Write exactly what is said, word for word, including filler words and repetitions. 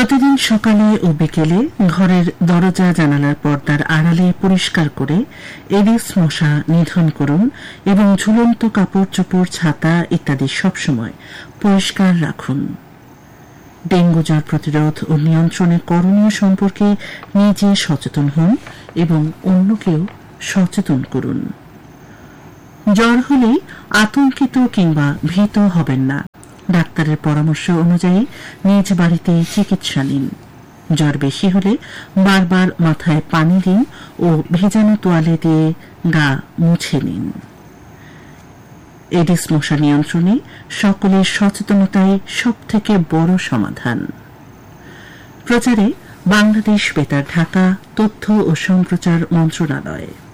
প্রতিদিন সকালে ও বিকেলে ঘরের দরজা জানালার পর্দার আড়ালে পরিষ্কার করে এডিস মশা নিধন করুন এবং ঝুলন্ত কাপড় চোপড় ছাতা ইত্যাদি সবসময় পরিষ্কার রাখুন। ডেঙ্গু জ্বর প্রতিরোধ ও নিয়ন্ত্রণে করণীয় সম্পর্কে নিজে সচেতন হন এবং অন্যকেও সচেতন করুন। জ্বর হলেই আতঙ্কিত কিংবা ভীত হবেন না। ডাক্তারের পরামর্শ অনুযায়ী নিজ বাড়িতে চিকিৎসা নিন। জ্বর বেশি হলে বারবার মাথায় পানি দিন ও ভেজানো তোয়ালে দিয়ে গা মুছে নিন। এডিস মশা নিয়ন্ত্রণে সকলের সচেতনতাই সবথেকে বড় সমাধান। প্রচারে বাংলাদেশ বেতার ঢাকা তথ্য ও সম্প্রচার মন্ত্রণালয়।